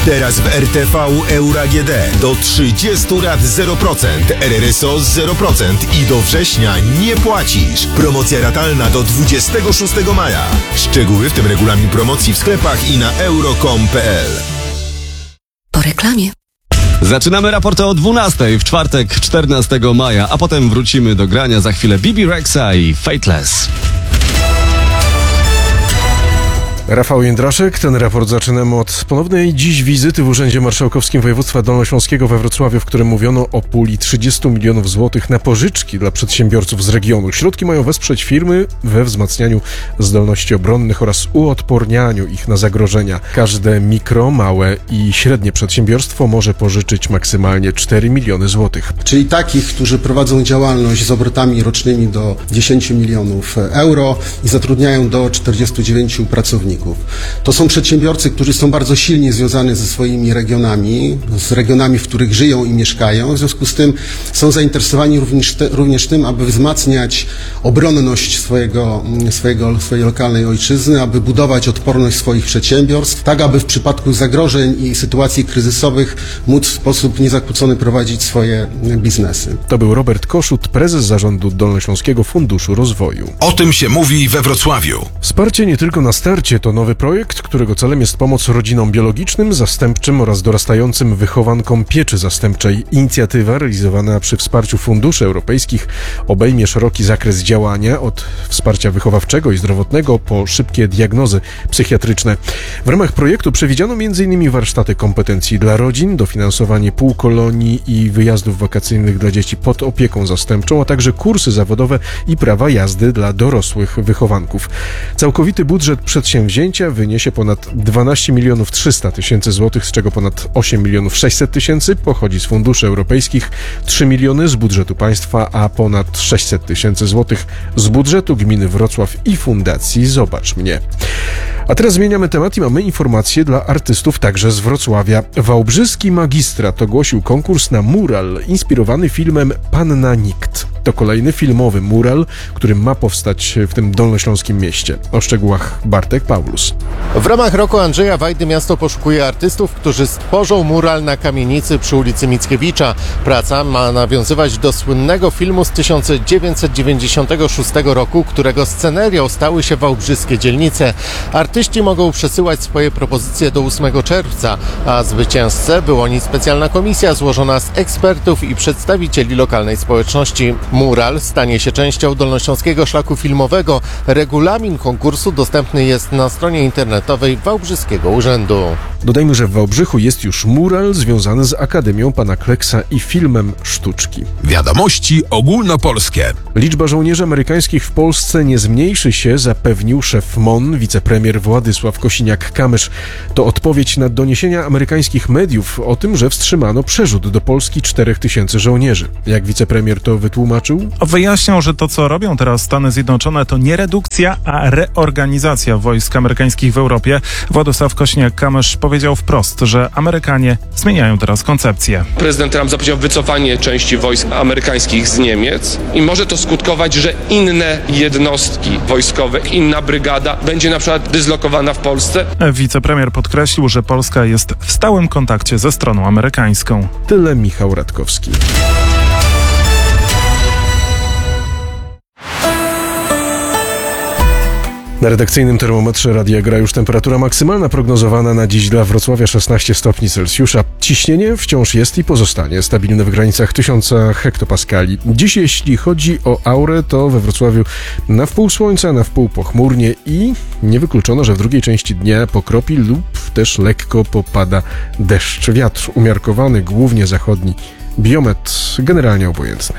Teraz w RTV Euro AGD do 30 lat 0%, RRSO 0% i do września nie płacisz. Promocja ratalna do 26 maja. Szczegóły, w tym regulamin promocji w sklepach i na euro.com.pl. Po reklamie. Zaczynamy raport o 12:00 w czwartek 14 maja, a potem wrócimy do grania za chwilę Bibi Rexa i Fateless. Rafał Jędraszek, ten raport zaczynamy od ponownej dziś wizyty w Urzędzie Marszałkowskim Województwa Dolnośląskiego we Wrocławiu, w którym mówiono o puli 30 milionów złotych na pożyczki dla przedsiębiorców z regionu. Środki mają wesprzeć firmy we wzmacnianiu zdolności obronnych oraz uodpornianiu ich na zagrożenia. Każde mikro, małe i średnie przedsiębiorstwo może pożyczyć maksymalnie 4 miliony złotych. Czyli takich, którzy prowadzą działalność z obrotami rocznymi do 10 milionów euro i zatrudniają do 49 pracowników. To są przedsiębiorcy, którzy są bardzo silnie związani ze swoimi regionami, z regionami, w których żyją i mieszkają. W związku z tym są zainteresowani również tym, aby wzmacniać obronność swojej lokalnej ojczyzny, aby budować odporność swoich przedsiębiorstw, tak aby w przypadku zagrożeń i sytuacji kryzysowych móc w sposób niezakłócony prowadzić swoje biznesy. To był Robert Koszut, prezes zarządu Dolnośląskiego Funduszu Rozwoju. O tym się mówi we Wrocławiu. Wsparcie nie tylko na starcie to nowy projekt, którego celem jest pomoc rodzinom biologicznym, zastępczym oraz dorastającym wychowankom pieczy zastępczej. Inicjatywa realizowana przy wsparciu funduszy europejskich obejmie szeroki zakres działania od wsparcia wychowawczego i zdrowotnego po szybkie diagnozy psychiatryczne. W ramach projektu przewidziano m.in. warsztaty kompetencji dla rodzin, dofinansowanie półkolonii i wyjazdów wakacyjnych dla dzieci pod opieką zastępczą, a także kursy zawodowe i prawa jazdy dla dorosłych wychowanków. Całkowity budżet przedsięwzięcia wyniesie ponad 12 milionów 300 tysięcy złotych, z czego ponad 8 milionów 600 tysięcy pochodzi z funduszy europejskich, 3 miliony z budżetu państwa, a ponad 600 tysięcy złotych z budżetu gminy Wrocław i Fundacji Zobacz Mnie. A teraz zmieniamy temat i mamy informacje dla artystów także z Wrocławia. Wałbrzyski magistrat ogłosił konkurs na mural inspirowany filmem Panna Nikt. To kolejny filmowy mural, który ma powstać w tym dolnośląskim mieście. O szczegółach Bartek Paulus. W ramach roku Andrzeja Wajdy miasto poszukuje artystów, którzy stworzą mural na kamienicy przy ulicy Mickiewicza. Praca ma nawiązywać do słynnego filmu z 1996 roku, którego scenerią stały się wałbrzyskie dzielnice. Artyści mogą przesyłać swoje propozycje do 8 czerwca, a zwycięzcę wyłoni specjalna komisja złożona z ekspertów i przedstawicieli lokalnej społeczności. Mural stanie się częścią Dolnośląskiego Szlaku Filmowego. Regulamin konkursu dostępny jest na stronie internetowej Wałbrzyskiego Urzędu. Dodajmy, że w Wałbrzychu jest już mural związany z Akademią Pana Kleksa i filmem Sztuczki. Wiadomości ogólnopolskie. Liczba żołnierzy amerykańskich w Polsce nie zmniejszy się, zapewnił szef MON, wicepremier Władysław Kosiniak-Kamysz. To odpowiedź na doniesienia amerykańskich mediów o tym, że wstrzymano przerzut do Polski 4000 żołnierzy. Jak wicepremier to wytłumaczył? Wyjaśniał, że to, co robią teraz Stany Zjednoczone, to nie redukcja, a reorganizacja wojsk amerykańskich w Europie. Władysław Kosiniak-Kamysz powiedział wprost, że Amerykanie zmieniają teraz koncepcję. Prezydent Trump zapowiedział wycofanie części wojsk amerykańskich z Niemiec i może to skutkować, że inne jednostki wojskowe, inna brygada będzie na przykład dyslokowana w Polsce. Wicepremier podkreślił, że Polska jest w stałym kontakcie ze stroną amerykańską. Tyle Michał Radkowski. Na redakcyjnym termometrze Radia Gra już temperatura maksymalna prognozowana na dziś dla Wrocławia 16 stopni Celsjusza. Ciśnienie wciąż jest i pozostanie stabilne w granicach 1000 hektopaskali. Dziś jeśli chodzi o aurę, to we Wrocławiu na wpół słońca, na wpół pochmurnie i niewykluczono, że w drugiej części dnia pokropi lub też lekko popada deszcz. Wiatr umiarkowany, głównie zachodni. Biometr generalnie obojętny.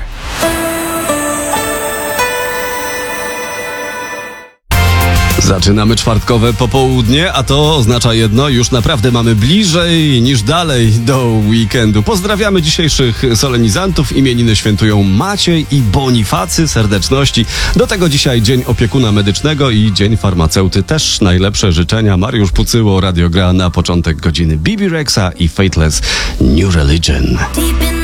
Zaczynamy czwartkowe popołudnie, a to oznacza jedno, już naprawdę mamy bliżej niż dalej do weekendu. Pozdrawiamy dzisiejszych solenizantów, imieniny świętują Maciej i Bonifacy, serdeczności. Do tego dzisiaj Dzień Opiekuna Medycznego i Dzień Farmaceuty. Też najlepsze życzenia. Mariusz Pucyło, Radio Gra na początek godziny. Bibi Rexa i Fateless New Religion.